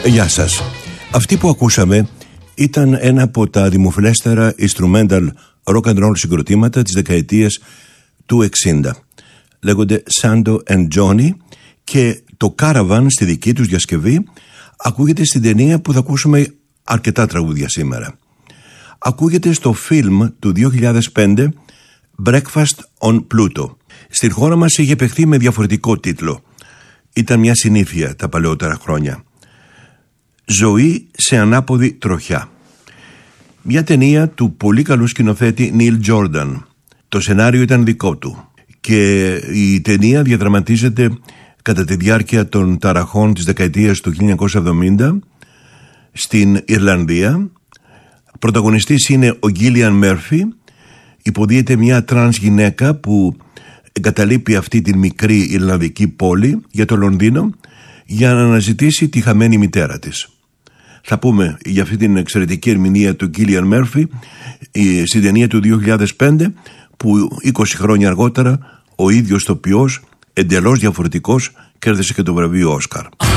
Γεια σας. Αυτή που ακούσαμε ήταν ένα από τα δημοφιλέστερα instrumental rock and roll συγκροτήματα της δεκαετίας του 60. Λέγονται Sando and Johnny και το Caravan στη δική τους διασκευή ακούγεται στην ταινία που θα ακούσουμε αρκετά τραγούδια σήμερα. Ακούγεται στο φιλμ του 2005 Breakfast on Pluto. Στην χώρα μας είχε παιχθεί με διαφορετικό τίτλο. Ήταν μια συνήθεια τα παλαιότερα χρόνια. Ζωή σε ανάποδη τροχιά. Μια ταινία του πολύ καλού σκηνοθέτη Neil Jordan. Το σενάριο ήταν δικό του και η ταινία διαδραματίζεται κατά τη διάρκεια των ταραχών της δεκαετίας του 1970 στην Ιρλανδία. Πρωταγωνιστής είναι ο Cillian Murphy. Υποδίεται μια τρανς γυναίκα που εγκαταλείπει αυτή την μικρή Ιρλανδική πόλη για το Λονδίνο για να αναζητήσει τη χαμένη μητέρα της. Θα πούμε για αυτή την εξαιρετική ερμηνεία του Cillian Murphy στην ταινία του 2005 που 20 χρόνια αργότερα ο ίδιος τοπιός, εντελώς διαφορετικός, κέρδισε και το βραβείο Όσκαρ.